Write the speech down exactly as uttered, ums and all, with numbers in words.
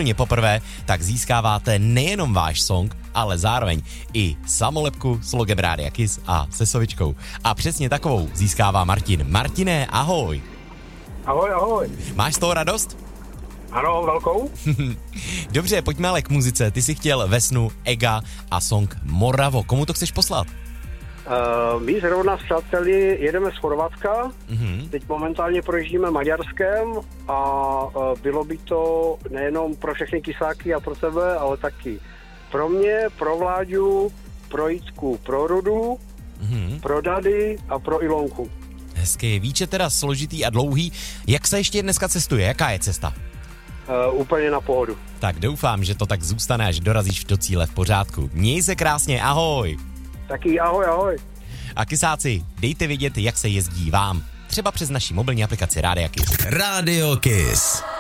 úplně poprvé, tak získáváte nejenom váš song, ale zároveň i samolepku s logem Rádia Kiss a se sovičkou. A přesně takovou získává Martin. Martine, ahoj. Ahoj, ahoj. Máš z toho radost? Ano, velkou. Dobře, pojďme ale k muzice. Ty jsi chtěl Vesnu, Ega a song Moravo. Komu to chceš poslat? Uh, my zrovna s přáteli jedeme z Chorvatska. Mm-hmm. Teď momentálně projíždíme Maďarskem a uh, bylo by to nejenom pro všechny kysáky a pro tebe, ale taky pro mě, pro Vláďu, pro Jitku, pro Rudu, mm-hmm. pro Dady a pro Ilonku. Hezky, výčet teda složitý a dlouhý. Jak se ještě dneska cestuje? Jaká je cesta? Uh, úplně na pohodu. Tak doufám, že to tak zůstane, až dorazíš do cíle v pořádku. Měj se krásně, ahoj. Taky ahoj, ahoj. A kysáci, dejte vědět, jak se jezdí vám. Třeba přes naši mobilní aplikaci Rádia Kiss. Rádio Kiss.